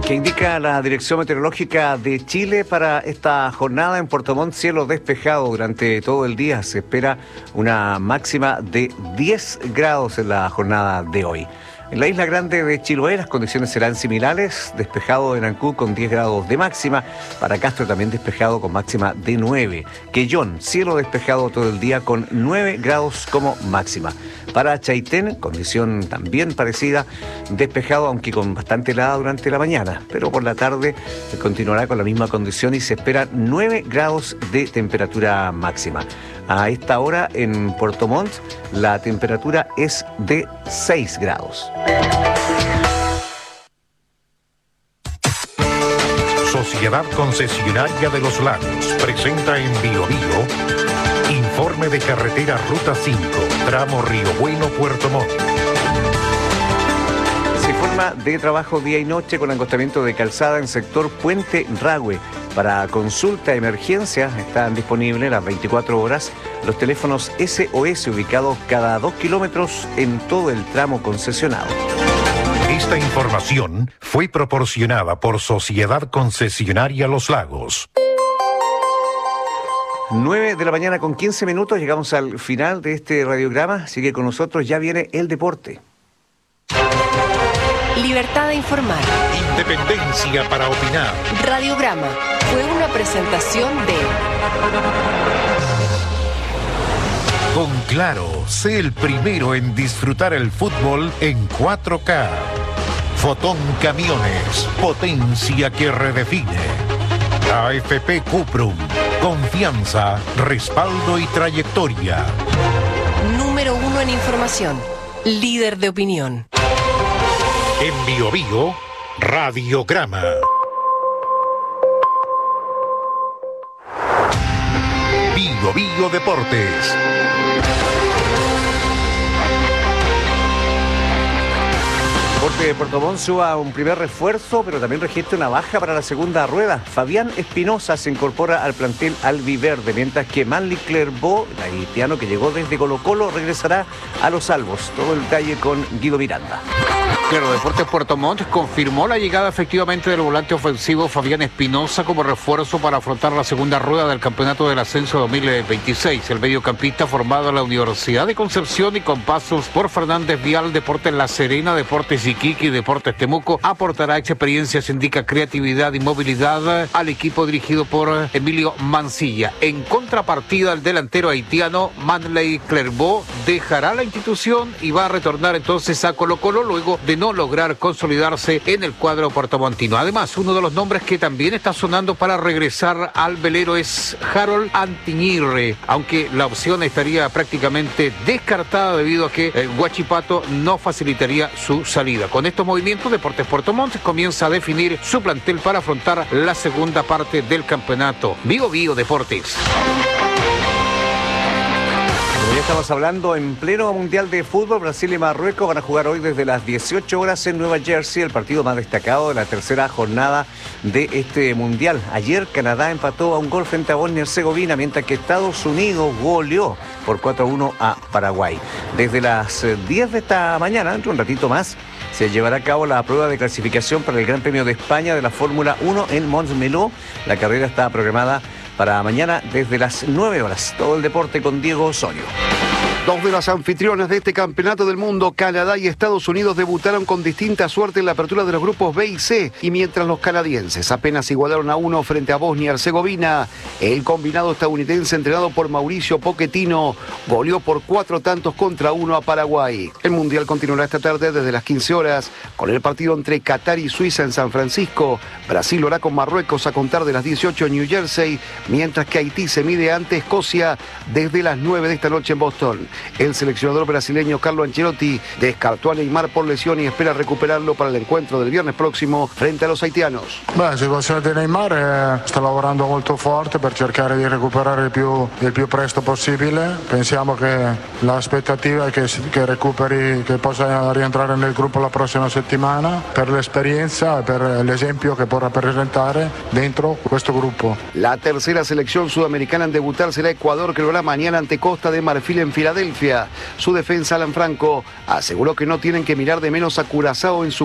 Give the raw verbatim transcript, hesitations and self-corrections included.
que indica la Dirección Meteorológica de Chile para esta jornada en Puerto Montt, cielo despejado durante todo el día. Se espera una máxima de diez grados en la jornada de hoy. En la isla grande de Chiloé las condiciones serán similares, despejado en Ancud con diez grados de máxima, para Castro también despejado con máxima de nueve. Quellón, cielo despejado todo el día con nueve grados como máxima. Para Chaitén, condición también parecida, despejado aunque con bastante helada durante la mañana, pero por la tarde continuará con la misma condición y se esperan nueve grados de temperatura máxima. A esta hora en Puerto Montt la temperatura es de seis grados. Sociedad Concesionaria de los Lagos presenta en Bio Bio informe de carretera Ruta cinco, tramo Río Bueno, Puerto Montt. Se informa de trabajo día y noche con acostamiento de calzada en sector Puente Ragüe. Para consulta de emergencia están disponibles las veinticuatro horas los teléfonos S O S ubicados cada dos kilómetros en todo el tramo concesionado. Esta información fue proporcionada por Sociedad Concesionaria Los Lagos. nueve de la mañana con quince minutos, llegamos al final de este radiograma. Sigue con nosotros, ya viene el deporte. Libertad de informar. Independencia para opinar. Radiograma fue una presentación de... Con Claro, sé el primero en disfrutar el fútbol en cuatro K. Fotón Camiones, potencia que redefine. A F P Cuprum, confianza, respaldo y trayectoria. Número uno en información, líder de opinión. En Bio Bio, Radiograma. Bio Bio Deportes. Deporte de Puerto Montt suba un primer refuerzo, pero también registra una baja para la segunda rueda. Fabián Espinosa se incorpora al plantel albiverde, mientras que Manly Clervaux, el haitiano que llegó desde Colo Colo, regresará a los salvos. Todo el detalle con Guido Miranda. Claro, Deportes Puerto Montt confirmó la llegada efectivamente del volante ofensivo Fabián Espinosa como refuerzo para afrontar la segunda rueda del Campeonato del Ascenso dos mil veintiséis. El mediocampista formado en la Universidad de Concepción y con pasos por Fernández Vial, Deportes La Serena, Deportes Iquique y Deportes Temuco, aportará experiencia, se indica creatividad y movilidad al equipo dirigido por Emilio Mancilla. En contrapartida, el delantero haitiano Manly Clervaux dejará la institución y va a retornar entonces a Colo Colo luego de no lograr consolidarse en el cuadro puertomontino. Además, uno de los nombres que también está sonando para regresar al velero es Harold Antiñirre, aunque la opción estaría prácticamente descartada debido a que eh, Huachipato no facilitaría su salida. Con estos movimientos, Deportes Puerto Montt comienza a definir su plantel para afrontar la segunda parte del campeonato. Bio Bio Deportes. Ya estamos hablando en pleno Mundial de Fútbol. Brasil y Marruecos van a jugar hoy desde las dieciocho horas en Nueva Jersey, el partido más destacado de la tercera jornada de este Mundial. Ayer Canadá empató a un gol frente a Bosnia y Herzegovina, mientras que Estados Unidos goleó por cuatro a uno a Paraguay. Desde las diez de esta mañana, dentro de un ratito más, se llevará a cabo la prueba de clasificación para el Gran Premio de España de la Fórmula uno en Montmeló. La carrera está programada para mañana desde las nueve horas. Todo el deporte con Diego Osorio. Dos de las anfitriones de este campeonato del mundo, Canadá y Estados Unidos, debutaron con distinta suerte en la apertura de los grupos B y C, y mientras los canadienses apenas igualaron a uno frente a Bosnia y Herzegovina, el combinado estadounidense entrenado por Mauricio Pochettino goleó por cuatro tantos contra uno a Paraguay. El Mundial continuará esta tarde desde las quince horas con el partido entre Qatar y Suiza en San Francisco. Brasil lo hará con Marruecos a contar de las dieciocho en New Jersey, mientras que Haití se mide ante Escocia desde las nueve de esta noche en Boston. El seleccionador brasileño Carlo Ancelotti descartó a Neymar por lesión y espera recuperarlo para el encuentro del viernes próximo frente a los haitianos. Beh, la situazione di Neymar è, sta lavorando molto forte per cercare di recuperare il più, il più presto possibile. Pensiamo che l'aspettativa è che, che recuperi, che possa rientrare nel gruppo la prossima settimana per l'esperienza e per l'esempio che può rappresentare dentro questo gruppo. La tercera selección sudamericana en debutar será Ecuador, que lo hará mañana ante Costa de Marfil en Filadelfia. Su defensa, Alan Franco, aseguró que no tienen que mirar de menos a Curazao en su